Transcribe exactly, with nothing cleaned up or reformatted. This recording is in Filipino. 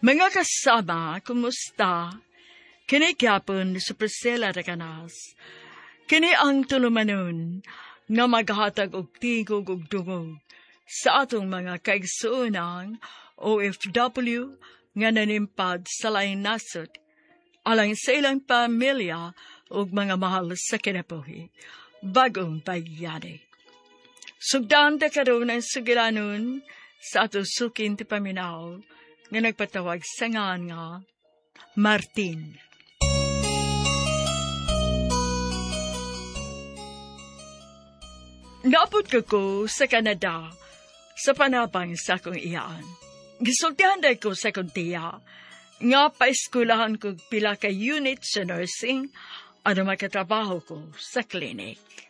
Mga kasama, kumusta? Kini gyapon sa Priscilla de Canas. Kini ang tulumanon nga maghatag og tigog og dungog sa atong mga kaigsuunang O F W nga nanimpad sa laing nasod, alang sa ilang pamilya ug mga mahal sa kinabuhi, bagong bayani. Sugdan ta karon ang sugilanon sa ato sukin ti paminaw nga nagpatawag sa ngan nga Martin. Napod ko ko sa Canada sa panabang sa akong iyaan. Gisultihan day ko sa kuntiya nga paeskulahan ko pila ka unit sa nursing ano makatrabaho ko sa klinik.